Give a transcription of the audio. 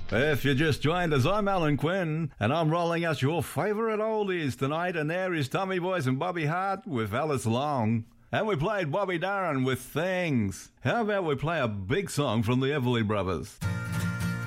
If you just joined us, I'm Alan Quinn, and I'm rolling out your favourite oldies tonight, and there is Tommy Boyce and Bobby Hart with Alice Long. And we played Bobby Darin with Things. How about we play a big song from the Everly Brothers?